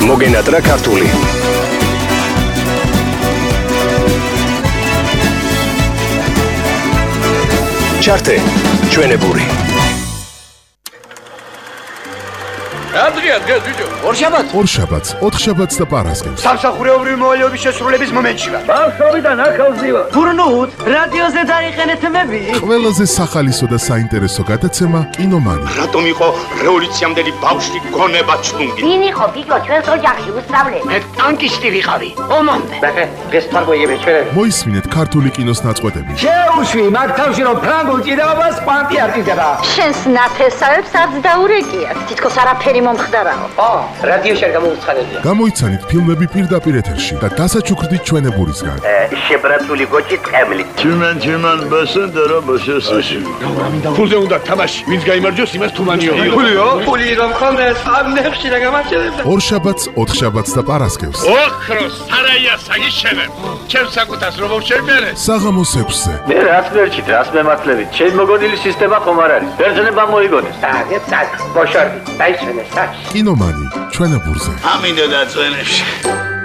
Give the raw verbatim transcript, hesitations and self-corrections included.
მოგენატრა ქართული. ჩართე ჩვენებური. Adrian, gel video. ორშაბათს ორშაბათს, ოთხშაბათს და პარასკევს. სამსახურეობრივი მოვალეობის შესრულების მომენტში ვარ. ბავშვობიდან ახალზივა. გურნუთ, რადიოზე დაიყენეთ მები. ყველაზე სახალისო და საინტერესო გადაცემა კინომანი. რატომ იყო რევოლუციამდელი ბავშვი გონება ჩუნგი? ვინ იყო გიგო ჩვენს ოჯახში უსწავლე? მე ტანკისტი ვიყავი. ომამდე. ბახე, ეს თარგოიები ჩვენები. მოისმინეთ ქართული კინოს ნაწყვეტები. შეუშვი მაგ თავში რომ ფრანგულ ჭიდაობას კვანტი არტიზება. შენს ნათესავებს არც დაურეკიათ. თითქოს არაფერი მომხდარაო. ო, რადიოში გამოვცხადებია. გამოიცანით ფილმები პირდაპირ ეთერში და დასაჩუქრდით ჩვენებურისგან. შებრაცული გოჭი ტყემლი. Tümen tümen besen dara başasın. ფულზე უნდა თამაში, ვინც გაიმარჯვოს იმას თუმანიო. ფულიო? ფული რომ ხონდეს, ამ ნებში და გამარჯვებდა. ორშაბათს, ოთხშაბათს და პარასკევს. ოქროს სარაია საგიშევებ. ჩემს საკუთას რომ შევმერე. საღამოს ექვსზე. Ne rasmerçit, rasmematlevit. Çel mogodili sistema xom ar არის. ბერძნება მოიგონეს. Აგეთ სად, ბოშორდი, დაიშვენე სად. კინომანი ჩვენებურზე. ამინდა დაწვენებში.